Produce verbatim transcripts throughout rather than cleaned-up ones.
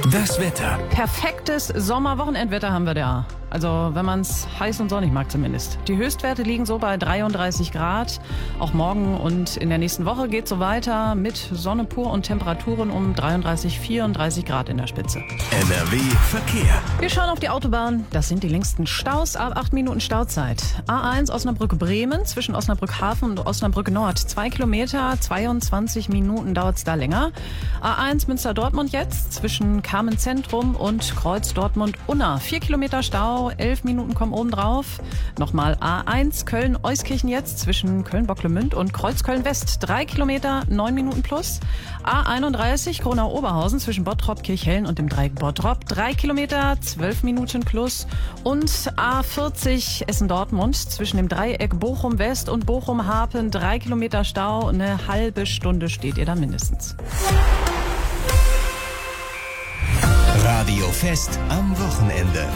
Das Wetter. Perfektes Sommerwochenendwetter haben wir da. Also wenn man es heiß und sonnig mag zumindest. Die Höchstwerte liegen so bei dreiunddreißig Grad. Auch morgen und in der nächsten Woche geht so weiter mit Sonne pur und Temperaturen um dreiunddreißig, vierunddreißig Grad in der Spitze. N R W Verkehr. Wir schauen auf die Autobahn. Das sind die längsten Staus ab acht Minuten Stauzeit. A eins Osnabrück-Bremen zwischen Osnabrück-Hafen und Osnabrück-Nord. Zwei Kilometer, zweiundzwanzig Minuten dauert es da länger. A eins Münster-Dortmund jetzt zwischen Kamen-Zentrum und Kreuz-Dortmund-Unna. Vier Kilometer Stau. Elf Minuten kommen oben drauf. Nochmal A eins Köln-Euskirchen jetzt zwischen Köln-Bocklemünd und Kreuz-Köln-West. Drei Kilometer, neun Minuten plus. A einunddreißig Kronau-Oberhausen zwischen Bottrop, Kirchhellen und dem Dreieck Bottrop. Drei Kilometer, zwölf Minuten plus. Und A vierzig Essen-Dortmund zwischen dem Dreieck Bochum-West und Bochum-Harpen. Drei Kilometer Stau. Eine halbe Stunde steht ihr da mindestens. Radio Fest am Wochenende.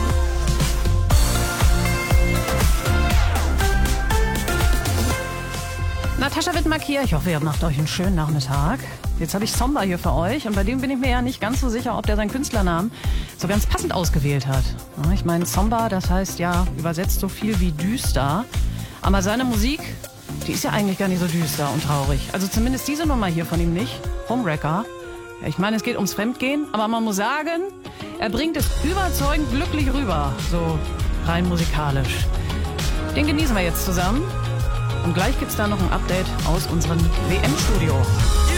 Natascha Wittmark hier. Ich hoffe, ihr macht euch einen schönen Nachmittag. Jetzt habe ich Somba hier für euch und bei dem bin ich mir ja nicht ganz so sicher, ob der seinen Künstlernamen so ganz passend ausgewählt hat. Ich meine, Somba, das heißt ja übersetzt so viel wie düster. Aber seine Musik, die ist ja eigentlich gar nicht so düster und traurig. Also zumindest diese Nummer hier von ihm nicht. Homewrecker. Ja, ich meine, es geht ums Fremdgehen, aber man muss sagen, er bringt es überzeugend glücklich rüber. So rein musikalisch. Den genießen wir jetzt zusammen. Und gleich gibt's da noch ein Update aus unserem W M-Studio.